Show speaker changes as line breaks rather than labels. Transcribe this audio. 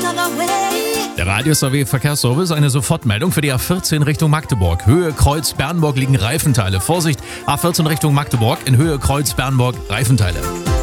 Der Radio-SAW-Verkehrsservice, eine Sofortmeldung für die A14 Richtung Magdeburg. Höhe Kreuz Bernburg liegen Reifenteile. Vorsicht, A14 Richtung Magdeburg, in Höhe Kreuz Bernburg Reifenteile.